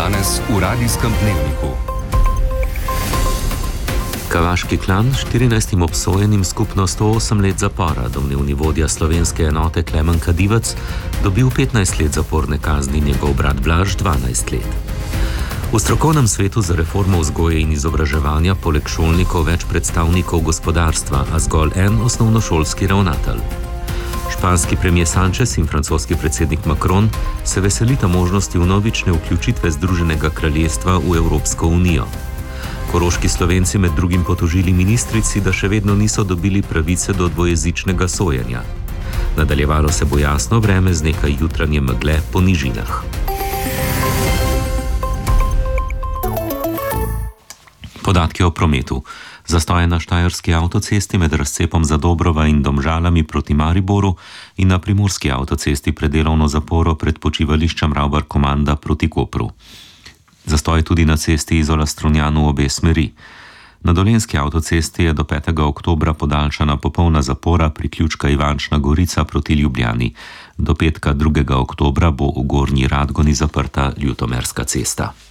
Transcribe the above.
Danes v Radijskem dnevniku. Kavaški klan 14 obsojenim skupno 108 let zapora, domnevni vodja slovenske enote Klemen Kadivec, dobil 15 let zaporne kazni, njegov brat Blaž 12 let. V strokovnem svetu za reformo vzgoje in izobraževanja poleg šolnikov več predstavnikov gospodarstva, a zgolj en osnovnošolski ravnatelj. Španski premier Sanchez in francoski predsednik Macron se veselita možnosti vnovične vključitve Združenega kraljestva v Evropsko unijo. Koroški Slovenci med drugim potožili ministrici, da še vedno niso dobili pravice do dvojezičnega sojenja. Nadaljevalo se bo jasno vreme z nekaj jutranje megle po nižinah. Podatki o prometu. Zastoje na štajerski avtocesti med razcepom Zadobrova in Domžalami proti Mariboru in na primorski avtocesti pred delovno zaporo pred počivališčem Ravbar-Komanda proti Kopru. Zastoj tudi na cesti Izola-Strunjanu obe smeri. Na dolenjski avtocesti je do 5. oktobra podaljšana popolna zapora priključka Ivančna Gorica proti Ljubljani. Do petka 2. oktobra bo v Gornji Radgoni zaprta Ljutomerska cesta.